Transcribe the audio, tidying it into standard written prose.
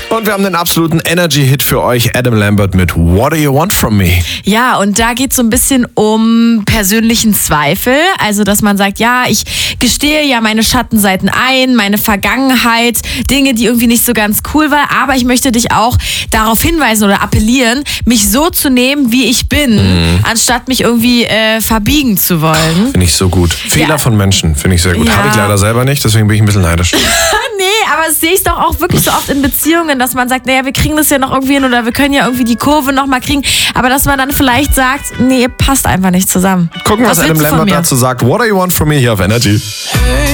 Und wir haben den absoluten Energy-Hit für euch. Adam Lambert mit What Do You Want From Me? Ja, und da geht es so ein bisschen um persönlichen Zweifel. Also, dass man sagt, ja, ich gestehe ja meine Schattenseiten ein, meine Vergangenheit, Dinge, die irgendwie nicht so ganz cool waren. Aber ich möchte dich auch darauf hinweisen oder appellieren, mich so zu nehmen, wie ich bin, anstatt mich irgendwie verbiegen zu wollen. Finde ich so gut. Fehler von Menschen finde ich sehr gut. Ja. Habe ich leider selber nicht, deswegen bin ich ein bisschen neidisch. Nee, aber das sehe ich doch auch wirklich so oft in Beziehungen, dass man sagt, naja, wir kriegen das ja noch irgendwie hin oder wir können ja irgendwie die Kurve noch mal kriegen. Aber dass man dann vielleicht sagt, nee, passt einfach nicht zusammen. Gucken, was Adam Lambert dazu sagt. What Do You Want From Me hier auf Energy.